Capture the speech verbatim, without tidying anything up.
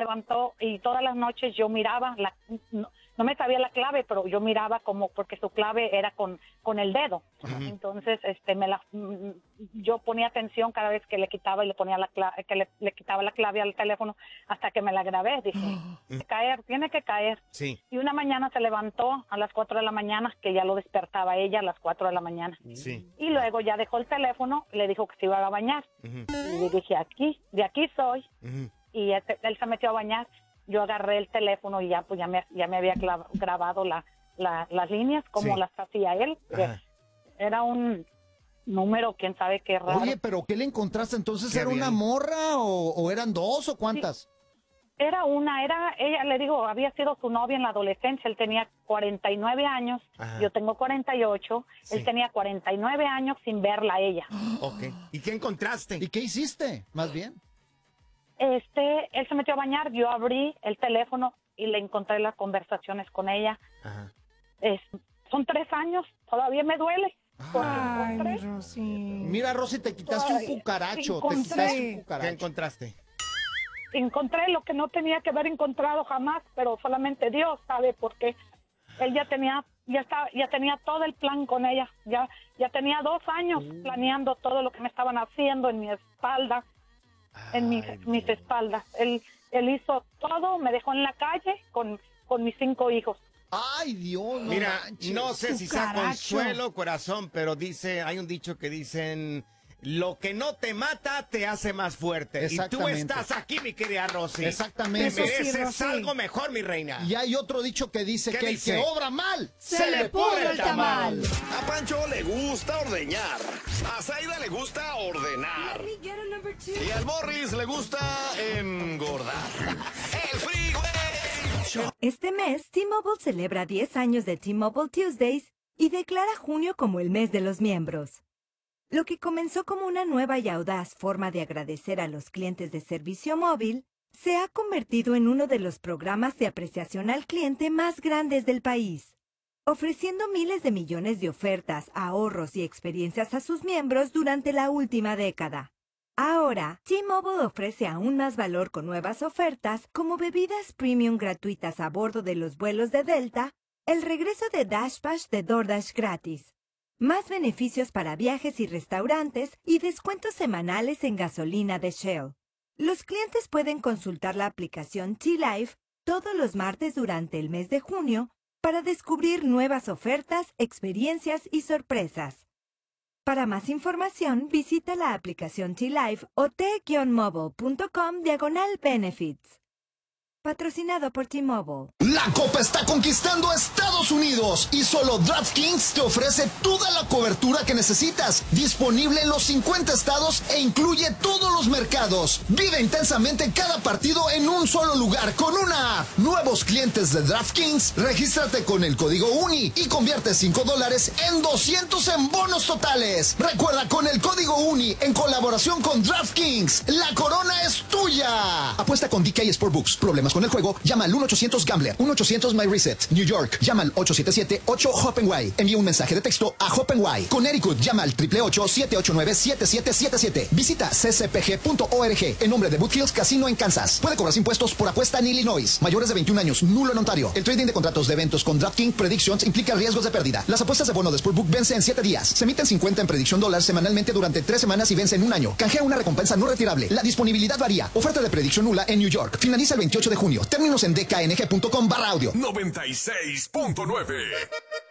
levantó y todas las noches yo miraba, la, no, no me sabía la clave, pero yo miraba como porque su clave era con, con el dedo. Uh-huh. Entonces, este, me la, yo ponía atención cada vez que le quitaba y le ponía la clave, que le, le quitaba la clave al teléfono hasta que me la grabé. Dije, uh-huh. caer, tiene que caer. Sí. Y una mañana se levantó a las cuatro de la mañana, que ya lo despertaba ella a las cuatro de la mañana. Sí. Y luego ya dejó el teléfono, le dijo que se iba a bañar. Uh-huh. Y le dije, aquí, de aquí soy. Uh-huh. Y él, él se metió a bañar. Yo agarré el teléfono y ya pues ya me, ya me había clav- grabado la, la, las líneas, como sí. las hacía él. Era un número, quién sabe qué raro. Oye, ¿pero qué le encontraste? ¿Entonces era bien? ¿Una morra o, o eran dos o cuántas? Sí. Era una, era, ella, le digo, había sido su novia en la adolescencia. Él tenía cuarenta y nueve años, ajá. yo tengo cuarenta y ocho. Sí. Él tenía cuarenta y nueve años sin verla a ella. Ok. ¿Y qué encontraste? ¿Y qué hiciste, más bien? Este, él se metió a bañar, yo abrí el teléfono y le encontré las conversaciones con ella. Ajá. Es, son tres años, todavía me duele. Ay, Rosy. Mira, Rosy, te quitaste Ay, un cucaracho. Encontré, te quitaste un cucaracho. ¿Qué encontraste? Encontré lo que no tenía que haber encontrado jamás, pero solamente Dios sabe por qué. Él ya tenía, ya estaba, ya tenía todo el plan con ella. Ya, ya tenía dos años uh. planeando todo lo que me estaban haciendo en mi espalda. en mis, mis espaldas. Él, él hizo todo, me dejó en la calle con, con mis cinco hijos. Ay, Dios. No Mira, manches. no sé si sea consuelo, corazón, pero dice, hay un dicho que dicen, lo que no te mata te hace más fuerte. Y tú estás aquí, mi querida Rosy. Exactamente. Te mereces sí, algo mejor, mi reina. Y hay otro dicho que dice que dice? el que obra mal se, se le pudre el tamal. A Pancho le gusta ordeñar. A Zaida le gusta ordenar. Y al Morris le gusta engordar. El Freeway Show. Este mes, T-Mobile celebra diez años de T-Mobile Tuesdays y declara junio como el mes de los miembros. Lo que comenzó como una nueva y audaz forma de agradecer a los clientes de servicio móvil, se ha convertido en uno de los programas de apreciación al cliente más grandes del país, ofreciendo miles de millones de ofertas, ahorros y experiencias a sus miembros durante la última década. Ahora, T-Mobile ofrece aún más valor con nuevas ofertas como bebidas premium gratuitas a bordo de los vuelos de Delta, el regreso de DashPass de DoorDash gratis, más beneficios para viajes y restaurantes y descuentos semanales en gasolina de Shell. Los clientes pueden consultar la aplicación T-Life todos los martes durante el mes de junio para descubrir nuevas ofertas, experiencias y sorpresas. Para más información, visita la aplicación T-Life o t-mobile.com diagonal benefits. Patrocinado por T-Mobile. La Copa está conquistando Estados Unidos y solo DraftKings te ofrece toda la cobertura que necesitas. Disponible en los cincuenta estados e incluye todos los mercados. Vive intensamente cada partido en un solo lugar con una app. Nuevos clientes de DraftKings, regístrate con el código U N I y convierte cinco dólares en doscientos en bonos totales. Recuerda, con el código U N I en colaboración con DraftKings, la corona es tuya. Apuesta con D K Sportbooks. Problemas con el juego, llama al uno ochocientos Gambler, uno ochocientos My Reset. New York, llama al ocho siete siete ocho HOPENY. Envía un mensaje de texto a HOPENY. Connecticut, llama al ocho ocho ocho siete ocho nueve siete siete siete siete. Visita c c p g punto org en nombre de Boot Hills Casino en Kansas. Puede cobrar impuestos por apuesta en Illinois. Mayores de veintiún años, nulo en Ontario. El trading de contratos de eventos con DraftKings Predictions implica riesgos de pérdida. Las apuestas de bono de Sportbook vencen en siete días. Se emiten cincuenta en Prediction Dollars semanalmente durante tres semanas y vence en un año. Canjea una recompensa no retirable. La disponibilidad varía. Oferta de Prediction nula en New York. Finaliza el veintiocho de junio. Términos en d k n g punto com barra audio. noventa y seis punto nueve